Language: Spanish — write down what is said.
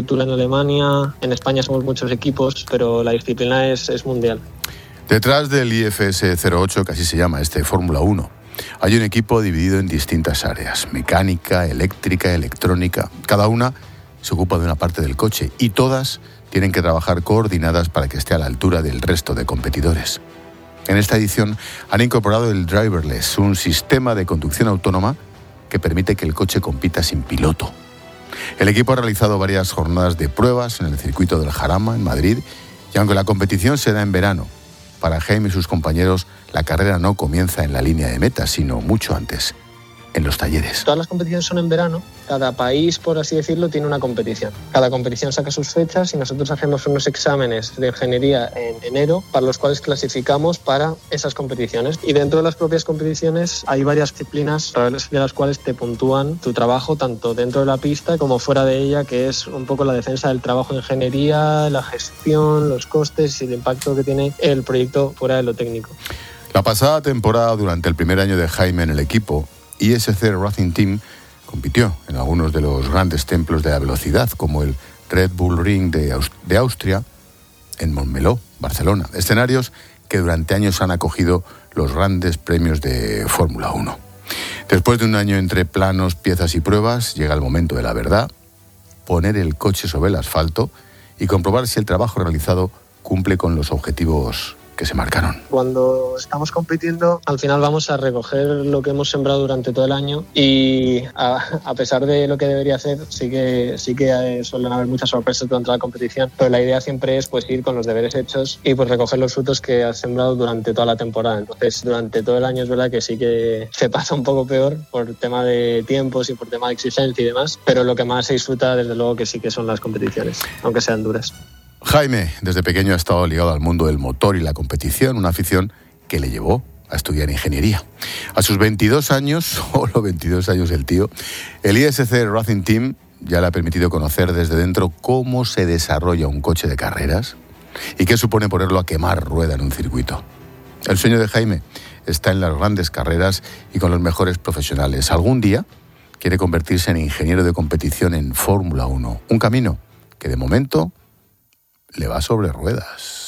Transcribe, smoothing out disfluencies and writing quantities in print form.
cultura en Alemania, en España somos muchos equipos, pero la disciplina es mundial. Detrás del IFS 08, que así se llama Fórmula 1, hay un equipo dividido en distintas áreas: mecánica, eléctrica, electrónica. Cada una se ocupa de una parte del coche y todas tienen que trabajar coordinadas para que esté a la altura del resto de competidores. En esta edición han incorporado el driverless, un sistema de conducción autónoma que permite que el coche compita sin piloto. El equipo ha realizado varias jornadas de pruebas en el circuito del Jarama, en Madrid, y aunque la competición se da en verano, para Jaime y sus compañeros la carrera no comienza en la línea de meta, sino mucho antes, en los talleres. Todas las competiciones son en verano. Cada país, por así decirlo, tiene una competición. Cada competición saca sus fechas y nosotros hacemos unos exámenes de ingeniería en enero para los cuales clasificamos para esas competiciones. Y dentro de las propias competiciones hay varias disciplinas a través de las cuales te puntúan tu trabajo, tanto dentro de la pista como fuera de ella, que es un poco la defensa del trabajo de ingeniería, la gestión, los costes y el impacto que tiene el proyecto fuera de lo técnico. La pasada temporada, durante el primer año de Jaime en el equipo, ISC Racing Team compitió en algunos de los grandes templos de la velocidad, como el Red Bull Ring de Austria, en Montmeló, Barcelona, escenarios que durante años han acogido los grandes premios de Fórmula 1. Después de un año entre planos, piezas y pruebas, llega el momento de la verdad: poner el coche sobre el asfalto y comprobar si el trabajo realizado cumple con los objetivos que se marcaron. Cuando estamos compitiendo, al final vamos a recoger lo que hemos sembrado durante todo el año y a pesar de lo que debería hacer, sí que suelen haber muchas sorpresas durante la competición, pero la idea siempre es pues ir con los deberes hechos y pues recoger los frutos que has sembrado durante toda la temporada. Entonces, durante todo el año es verdad que sí que se pasa un poco peor por tema de tiempos y por tema de exigencia y demás, pero lo que más se disfruta desde luego que sí que son las competiciones, aunque sean duras. Jaime, desde pequeño ha estado ligado al mundo del motor y la competición, una afición que le llevó a estudiar ingeniería. A sus 22 años, solo 22 años el tío, el ISC Racing Team ya le ha permitido conocer desde dentro cómo se desarrolla un coche de carreras y qué supone ponerlo a quemar rueda en un circuito. El sueño de Jaime está en las grandes carreras y con los mejores profesionales. Algún día quiere convertirse en ingeniero de competición en Fórmula 1, un camino que de momento le va sobre ruedas.